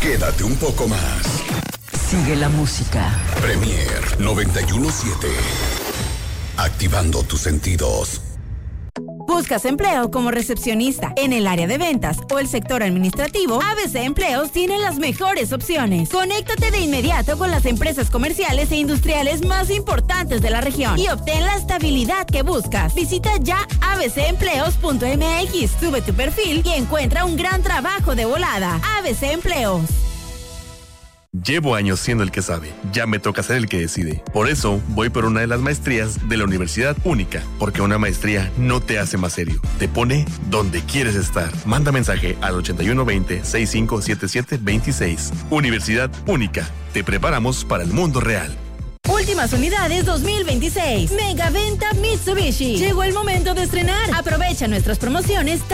Quédate un poco más. Sigue la música. Premier 91.7. Activando tus sentidos. ¿Buscas empleo como recepcionista en el área de ventas o el sector administrativo? ABC Empleos tiene las mejores opciones. Conéctate de inmediato con las empresas comerciales e industriales más importantes de la región y obtén la estabilidad que buscas. Visita ya abcempleos.mx, sube tu perfil y encuentra un gran trabajo de volada. ABC Empleos. Llevo años siendo el que sabe, ya me toca ser el que decide. Por eso voy por una de las maestrías de la Universidad Única, porque una maestría no te hace más serio, te pone donde quieres estar. Manda mensaje al 8120-657726. Universidad Única, te preparamos para el mundo real. Últimas unidades 2026. Mega venta Mitsubishi. Llegó el momento de estrenar. Aprovecha nuestras promociones